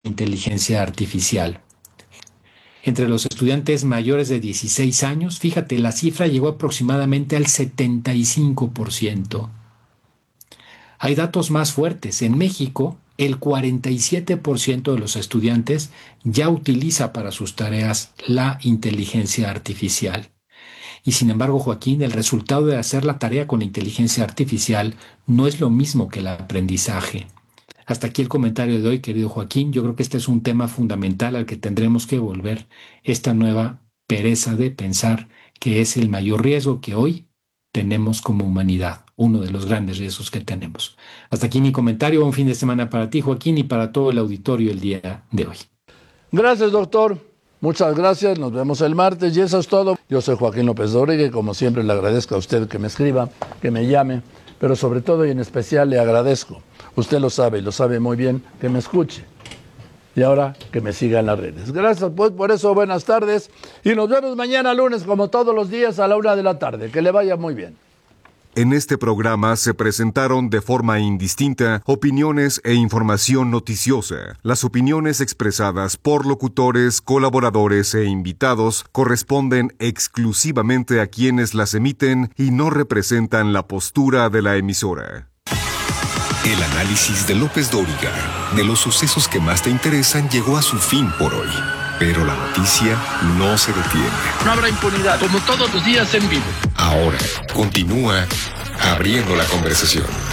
inteligencia artificial. Entre los estudiantes mayores de 16 años, fíjate, la cifra llegó aproximadamente al 75%. Hay datos más fuertes. En México, el 47% de los estudiantes ya utiliza para sus tareas la inteligencia artificial. Y sin embargo, Joaquín, el resultado de hacer la tarea con la inteligencia artificial no es lo mismo que el aprendizaje. Hasta aquí el comentario de hoy, querido Joaquín. Yo creo que este es un tema fundamental al que tendremos que volver, esta nueva pereza de pensar que es el mayor riesgo que hoy tenemos como humanidad, uno de los grandes riesgos que tenemos. Hasta aquí mi comentario. Un fin de semana para ti, Joaquín, y para todo el auditorio el día de hoy. Gracias, doctor. Muchas gracias. Nos vemos el martes y eso es todo. Yo soy Joaquín López Dóriga y como siempre le agradezco a usted que me escriba, que me llame, pero sobre todo y en especial le agradezco, usted lo sabe y lo sabe muy bien, que me escuche. Y ahora que me siga en las redes. Gracias pues por eso, buenas tardes. Y nos vemos mañana lunes como todos los días a la 1:00 p.m. Que le vaya muy bien. En este programa se presentaron de forma indistinta opiniones e información noticiosa. Las opiniones expresadas por locutores, colaboradores e invitados corresponden exclusivamente a quienes las emiten y no representan la postura de la emisora. El análisis de López Dóriga de los sucesos que más te interesan llegó a su fin por hoy. Pero la noticia no se detiene. No habrá impunidad, como todos los días en vivo. Ahora continúa abriendo la conversación.